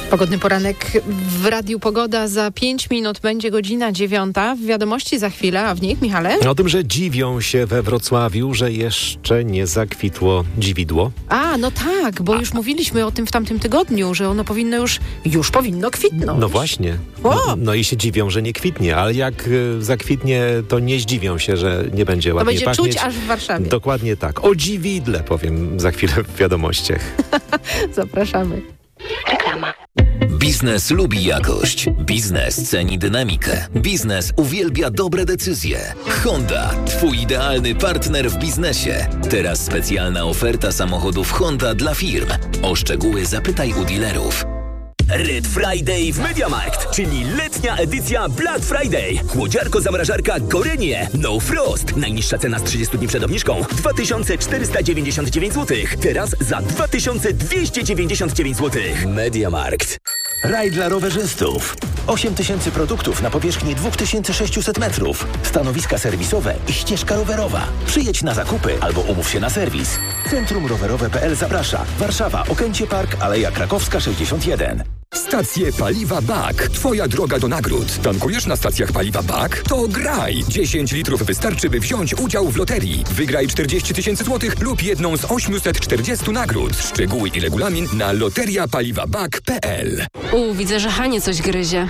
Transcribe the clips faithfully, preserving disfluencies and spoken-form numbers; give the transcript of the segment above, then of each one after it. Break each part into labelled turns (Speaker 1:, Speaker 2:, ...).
Speaker 1: Pogodny poranek w Radiu Pogoda. Za pięć minut będzie godzina dziewiąta. W wiadomości za chwilę, a w nich, Michale?
Speaker 2: O tym, że dziwią się we Wrocławiu, że jeszcze nie zakwitło dziwidło.
Speaker 1: A, no tak, bo a. już mówiliśmy o tym w tamtym tygodniu, że ono powinno już, już powinno kwitnąć.
Speaker 2: No właśnie. No, no i się dziwią, że nie kwitnie, ale jak y, zakwitnie, to nie zdziwią się, że nie będzie ładnie
Speaker 1: pachnieć. To będzie
Speaker 2: pachnieć.
Speaker 1: czuć aż w Warszawie.
Speaker 2: Dokładnie tak. O dziwidle powiem za chwilę w wiadomościach.
Speaker 1: Zapraszamy.
Speaker 3: Reklama. Biznes lubi jakość. Biznes ceni dynamikę. Biznes uwielbia dobre decyzje. Honda, twój idealny partner w biznesie. Teraz specjalna oferta samochodów Honda dla firm. O szczegóły zapytaj u dealerów.
Speaker 4: Red Friday w MediaMarkt, czyli letnia edycja Black Friday. Chłodziarko-zamrażarka Gorenie No Frost. Najniższa cena z trzydziestu dni przed obniżką dwa tysiące czterysta dziewięćdziesiąt dziewięć złotych. Teraz za dwa tysiące dwieście dziewięćdziesiąt dziewięć złotych. MediaMarkt.
Speaker 5: Raj dla rowerzystów. osiem tysięcy produktów na powierzchni dwa tysiące sześćset metrów. Stanowiska serwisowe i ścieżka rowerowa. Przyjedź na zakupy albo umów się na serwis. Centrum rowerowe kropka p l zaprasza. Warszawa, Okęcie Park, Aleja Krakowska sześćdziesiąt jeden.
Speaker 6: Stacje paliwa B A K. Twoja droga do nagród. Tankujesz na stacjach paliwa B A K? To graj! dziesięć litrów wystarczy, by wziąć udział w loterii. Wygraj czterdzieści tysięcy złotych lub jedną z osiemset czterdziestu nagród. Szczegóły i regulamin na loteria paliwa b a k kropka p l.
Speaker 7: U, widzę, że Hanie coś gryzie.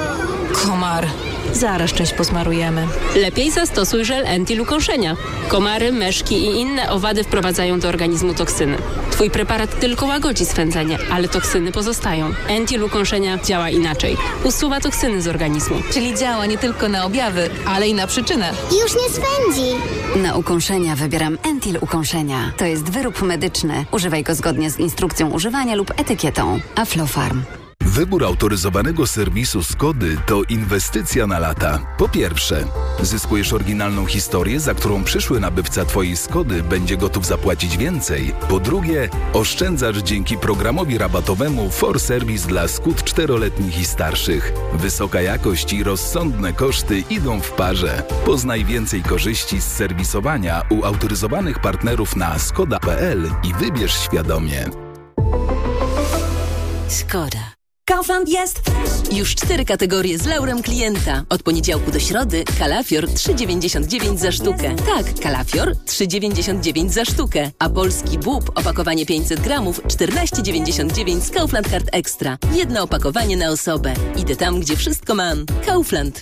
Speaker 7: Komar. Zaraz część posmarujemy. Lepiej zastosuj żel Entil ukąszenia. Komary, meszki i inne owady wprowadzają do organizmu toksyny. Twój preparat tylko łagodzi swędzenie, ale toksyny pozostają. Entil ukąszenia działa inaczej. Usuwa toksyny z organizmu.
Speaker 8: Czyli działa nie tylko na objawy, ale i na przyczynę.
Speaker 9: Już nie swędzi.
Speaker 10: Na ukąszenia wybieram Entil ukąszenia. To jest wyrób medyczny. Używaj go zgodnie z instrukcją używania lub etykietą. Aflofarm.
Speaker 11: Wybór autoryzowanego serwisu Skody to inwestycja na lata. Po pierwsze, zyskujesz oryginalną historię, za którą przyszły nabywca Twojej Skody będzie gotów zapłacić więcej. Po drugie, oszczędzasz dzięki programowi rabatowemu For Service dla Skód czteroletnich i starszych. Wysoka jakość i rozsądne koszty idą w parze. Poznaj więcej korzyści z serwisowania u autoryzowanych partnerów na skoda kropka p l i wybierz świadomie.
Speaker 12: Skoda. Kaufland jest! Już cztery kategorie z laurem klienta. Od poniedziałku do środy kalafior trzy dziewięćdziesiąt dziewięć za sztukę. Tak, kalafior trzy dziewięćdziesiąt dziewięć za sztukę. A polski bób, opakowanie pięćset gramów, czternaście dziewięćdziesiąt dziewięć z Kaufland Card Extra. Jedno opakowanie na osobę. Idę tam, gdzie wszystko mam. Kaufland.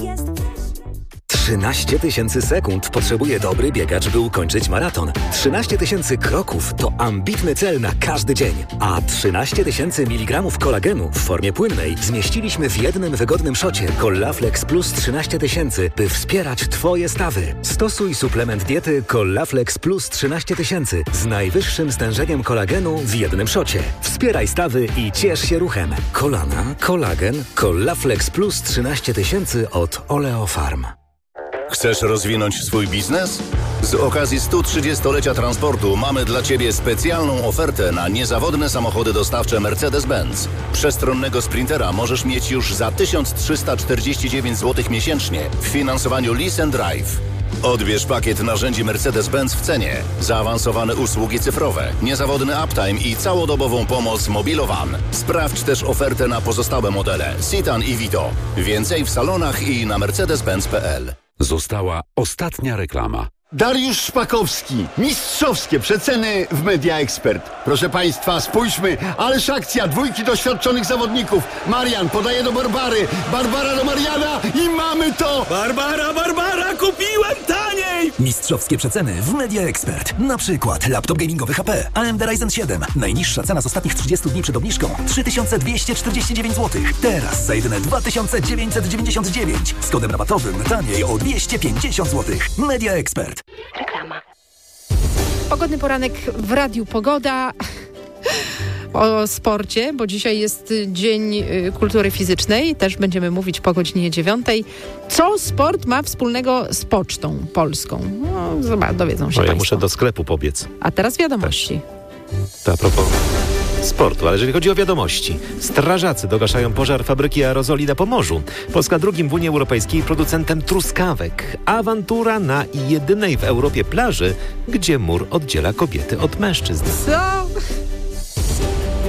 Speaker 13: trzynaście tysięcy sekund potrzebuje dobry biegacz, by ukończyć maraton. trzynaście tysięcy kroków to ambitny cel na każdy dzień. A trzynaście tysięcy miligramów kolagenu w formie płynnej zmieściliśmy w jednym wygodnym szocie Collaflex Plus trzynaście tysięcy, by wspierać Twoje stawy. Stosuj suplement diety Collaflex Plus trzynaście tysięcy z najwyższym stężeniem kolagenu w jednym szocie. Wspieraj stawy i ciesz się ruchem. Kolana, kolagen, Collaflex Plus trzynaście tysięcy od Oleofarm.
Speaker 14: Chcesz rozwinąć swój biznes? Z okazji stu trzydziestolecia transportu mamy dla Ciebie specjalną ofertę na niezawodne samochody dostawcze Mercedes-Benz. Przestronnego Sprintera możesz mieć już za tysiąc trzysta czterdzieści dziewięć złotych miesięcznie w finansowaniu Lease and Drive. Odbierz pakiet narzędzi Mercedes-Benz w cenie, zaawansowane usługi cyfrowe, niezawodny uptime i całodobową pomoc Mobilowan. Sprawdź też ofertę na pozostałe modele Citan i Vito. Więcej w salonach i na mercedes benz kropka p l.
Speaker 15: Została ostatnia reklama.
Speaker 16: Dariusz Szpakowski. Mistrzowskie przeceny w Media Expert. Proszę Państwa, spójrzmy. Ależ akcja, dwójki doświadczonych zawodników. Marian podaje do Barbary. Barbara do Mariana i mamy to!
Speaker 4: Barbara, Barbara, kupiłem taniej!
Speaker 17: Mistrzowskie przeceny w Media Expert. Na przykład laptop gamingowy H P A M D Ryzen siedem. Najniższa cena z ostatnich trzydziestu dni przed obniżką trzy tysiące dwieście czterdzieści dziewięć złotych. Teraz za jedyne dwa tysiące dziewięćset dziewięćdziesiąt dziewięć. Z kodem rabatowym taniej o dwieście pięćdziesiąt złotych. Media Expert.
Speaker 1: Reklama. Pogodny poranek w Radiu Pogoda. O sporcie, bo dzisiaj jest Dzień Kultury Fizycznej. Też będziemy mówić po godzinie dziewiątej. Co sport ma wspólnego z Pocztą Polską? No, zobacz, dowiedzą się
Speaker 2: no, ja
Speaker 1: Państwo.
Speaker 2: muszę do sklepu pobiec.
Speaker 1: A teraz wiadomości.
Speaker 2: To a propos sportu, ale jeżeli chodzi o wiadomości. Strażacy dogaszają pożar fabryki aerozoli na Pomorzu. Polska drugim w Unii Europejskiej producentem truskawek. Awantura na jedynej w Europie plaży, gdzie mur oddziela kobiety od mężczyzn.
Speaker 1: Co?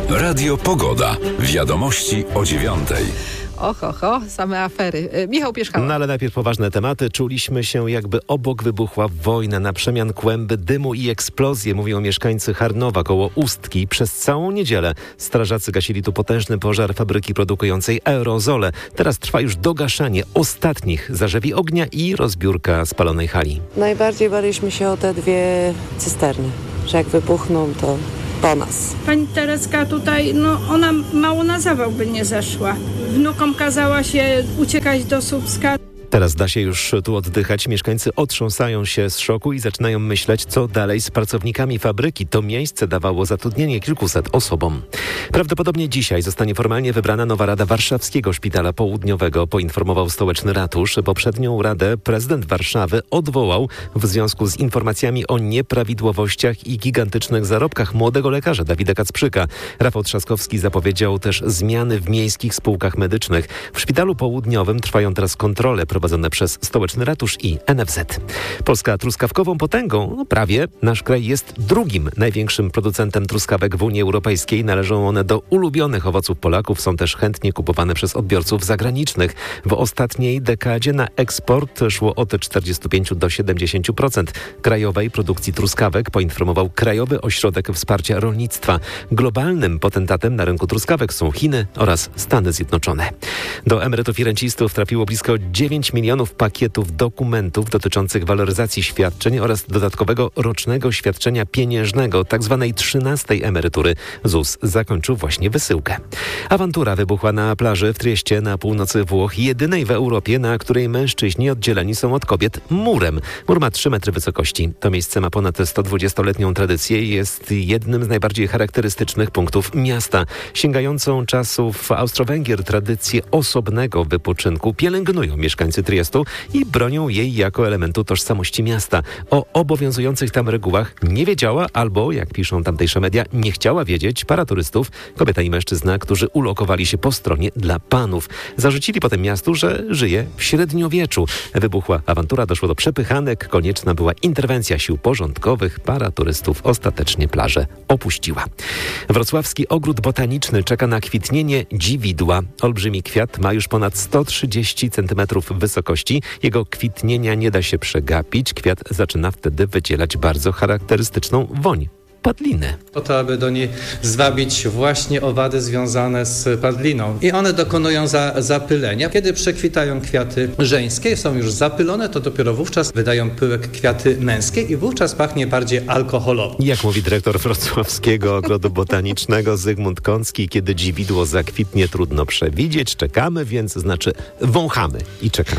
Speaker 15: Radio Pogoda. Wiadomości o dziewiątej.
Speaker 1: Och, och, och, same afery. Michał Pierzchała.
Speaker 2: No ale najpierw poważne tematy. Czuliśmy się, jakby obok wybuchła wojna. Na przemian kłęby dymu i eksplozje, mówią mieszkańcy Charnowa koło Ustki. Przez całą niedzielę strażacy gasili tu potężny pożar fabryki produkującej aerozole. Teraz trwa już dogaszanie ostatnich zarzewi ognia i rozbiórka spalonej hali.
Speaker 9: Najbardziej baliśmy się o te dwie cysterny, że jak wybuchną, to po nas.
Speaker 18: Pani Tereska tutaj, no ona mało na zawał by nie zeszła. Wnukom kazała się uciekać do Słupska.
Speaker 2: Teraz da się już tu oddychać. Mieszkańcy otrząsają się z szoku i zaczynają myśleć, co dalej z pracownikami fabryki. To miejsce dawało zatrudnienie kilkuset osobom. Prawdopodobnie dzisiaj zostanie formalnie wybrana nowa rada Warszawskiego Szpitala Południowego, poinformował stołeczny ratusz. Poprzednią radę prezydent Warszawy odwołał w związku z informacjami o nieprawidłowościach i gigantycznych zarobkach młodego lekarza Dawida Kacprzyka. Rafał Trzaskowski zapowiedział też zmiany w miejskich spółkach medycznych. W Szpitalu Południowym trwają teraz kontrole prowadzone przez stołeczny ratusz i N F Z. Polska truskawkową potęgą, no prawie, nasz kraj jest drugim największym producentem truskawek w Unii Europejskiej. Należą one do ulubionych owoców Polaków, są też chętnie kupowane przez odbiorców zagranicznych. W ostatniej dekadzie na eksport szło od czterdzieści pięć do siedemdziesiąt procent krajowej produkcji truskawek, poinformował Krajowy Ośrodek Wsparcia Rolnictwa. Globalnym potentatem na rynku truskawek są Chiny oraz Stany Zjednoczone. Do emerytów i rencistów trafiło blisko dziewięć milionów pakietów dokumentów dotyczących waloryzacji świadczeń oraz dodatkowego rocznego świadczenia pieniężnego, tzw. trzynastej emerytury. Z U S zakończył właśnie wysyłkę. Awantura wybuchła na plaży w Trieście na północy Włoch, jedynej w Europie, na której mężczyźni oddzieleni są od kobiet murem. Mur ma trzy metry wysokości. To miejsce ma ponad sto dwudziestoletnią tradycję i jest jednym z najbardziej charakterystycznych punktów miasta. Sięgającą czasów Austro-Węgier tradycję osobnego wypoczynku pielęgnują mieszkańcy Triestu i bronią jej jako elementu tożsamości miasta. O obowiązujących tam regułach nie wiedziała albo, jak piszą tamtejsze media, nie chciała wiedzieć para turystów, kobieta i mężczyzna, którzy ulokowali się po stronie dla panów. Zarzucili potem miastu, że żyje w średniowieczu. Wybuchła awantura, doszło do przepychanek, konieczna była interwencja sił porządkowych. Para turystów ostatecznie plażę opuściła. Wrocławski ogród botaniczny czeka na kwitnienie dziwidła. Olbrzymi kwiat ma już ponad sto trzydzieści centymetrów wysokości. Jego kwitnienia nie da się przegapić. Kwiat zaczyna wtedy wydzielać bardzo charakterystyczną woń. Padliny.
Speaker 19: Po to, aby do niej zwabić właśnie owady związane z padliną. I one dokonują za, zapylenia. Kiedy przekwitają kwiaty żeńskie, są już zapylone, to dopiero wówczas wydają pyłek kwiaty męskie i wówczas pachnie bardziej alkoholowo.
Speaker 2: Jak mówi dyrektor Wrocławskiego Ogrodu Botanicznego Zygmunt Kącki, kiedy dziwidło zakwitnie, trudno przewidzieć. Czekamy, więc znaczy wąchamy i czekamy.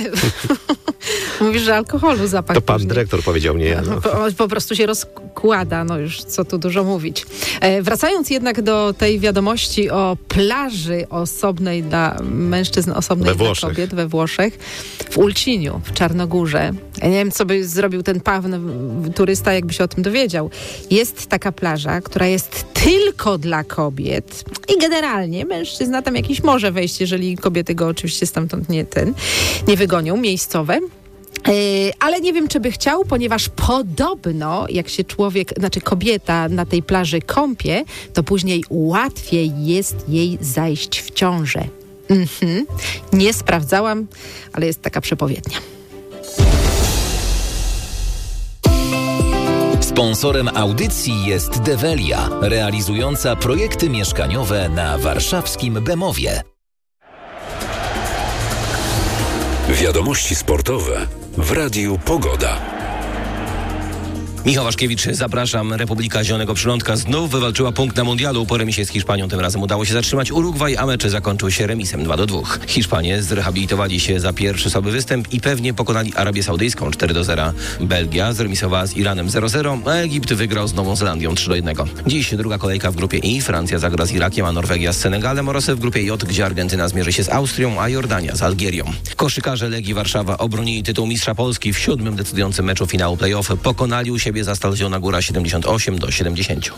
Speaker 1: Mówisz, że alkoholu zapach.
Speaker 2: To pan później. Dyrektor powiedział, nie ja. No.
Speaker 1: Po, po prostu się rozkłada, no już co tu dużo mówić. E, wracając jednak do tej wiadomości o plaży osobnej dla mężczyzn, osobnej
Speaker 2: we
Speaker 1: dla kobiet we Włoszech, w Ulciniu, w Czarnogórze. Ja nie wiem, co by zrobił ten pan turysta, jakby się o tym dowiedział. Jest taka plaża, która jest tylko dla kobiet i generalnie mężczyzna tam jakiś może wejść, jeżeli kobiety go oczywiście stamtąd nie ten, nie wygonią, miejscowe. Yy, ale nie wiem, czy by chciał, ponieważ podobno, jak się człowiek, znaczy kobieta na tej plaży kąpie, to później łatwiej jest jej zajść w ciążę. Mhm. Nie sprawdzałam, ale jest taka przepowiednia.
Speaker 3: Sponsorem audycji jest Develia, realizująca projekty mieszkaniowe na warszawskim Bemowie.
Speaker 15: Wiadomości sportowe w Radiu Pogoda.
Speaker 20: Michał Waszkiewicz, zapraszam. Republika Zielonego Przylądka znów wywalczyła punkt na mundialu. Po remisie z Hiszpanią tym razem udało się zatrzymać Urugwaj, a mecz zakończył się remisem dwa do dwóch. Hiszpanie zrehabilitowali się za pierwszy słaby występ i pewnie pokonali Arabię Saudyjską cztery do zera. Belgia zremisowała z Iranem zero zero, a Egipt wygrał z Nową Zelandią trzy do jednego. Dziś druga kolejka w grupie I. Francja zagra z Irakiem, a Norwegia z Senegalem oraz w grupie J, gdzie Argentyna zmierzy się z Austrią, a Jordania z Algierią. Koszykarze Legii Warszawa obronili tytuł mistrza Polski w siódmym decydującym meczu finału play-off. Pokonali u siebie za Stal Zielona Góra siedemdziesiąt osiem do siedemdziesięciu.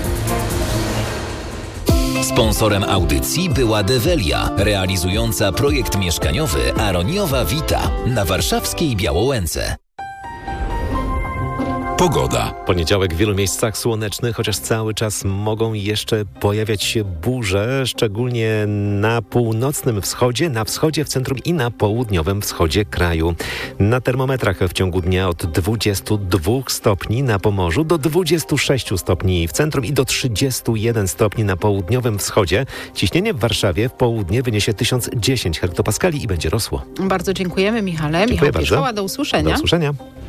Speaker 3: Sponsorem audycji była Develia, realizująca projekt mieszkaniowy Aroniowa Vita na warszawskiej Białołęce.
Speaker 15: Pogoda.
Speaker 2: Poniedziałek w wielu miejscach słoneczny, chociaż cały czas mogą jeszcze pojawiać się burze, szczególnie na północnym wschodzie, na wschodzie, w centrum i na południowym wschodzie kraju. Na termometrach w ciągu dnia od dwudziestu dwóch stopni na Pomorzu do dwudziestu sześciu stopni w centrum i do trzydziestu jeden stopni na południowym wschodzie. Ciśnienie w Warszawie w południe wyniesie tysiąc dziesięć hektopaskali i będzie rosło.
Speaker 1: Bardzo dziękujemy, Michale.
Speaker 2: Dziękuję
Speaker 1: Michał
Speaker 2: bardzo.
Speaker 1: Pierzchała, do usłyszenia.
Speaker 2: Do usłyszenia.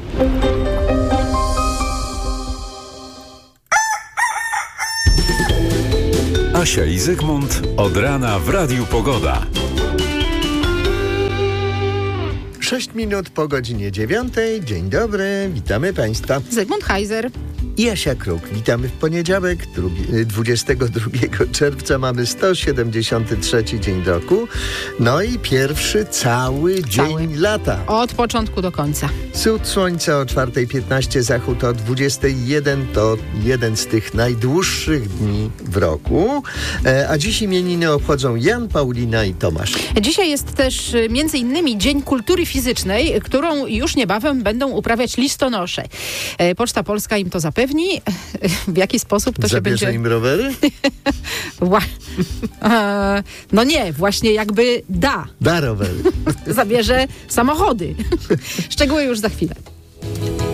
Speaker 15: Asia i Zygmunt od rana w Radiu Pogoda.
Speaker 21: Sześć minut po godzinie dziewiątej. Dzień dobry, witamy Państwa.
Speaker 1: Zygmunt Heiser
Speaker 21: i Asia Kruk. Witamy w poniedziałek, dwudziestego drugiego czerwca. Mamy sto siedemdziesiąty trzeci dzień roku. No i pierwszy cały, cały dzień lata.
Speaker 1: Od początku do końca.
Speaker 21: Wschód słońca o czwartej piętnaście, zachód o dwudziestej pierwszej. To jeden z tych najdłuższych dni w roku. E, a dziś imieniny obchodzą Jan, Paulina i Tomasz.
Speaker 1: Dzisiaj jest też między innymi Dzień Kultury Fizycznej, którą już niebawem będą uprawiać listonosze. E, Poczta Polska im to zapewni. W jaki sposób to
Speaker 21: Zabierze
Speaker 1: się będzie...
Speaker 21: im rowery?
Speaker 1: No nie, właśnie jakby da.
Speaker 21: Da rowery.
Speaker 1: Zabierze samochody. Szczegóły już za chwilę.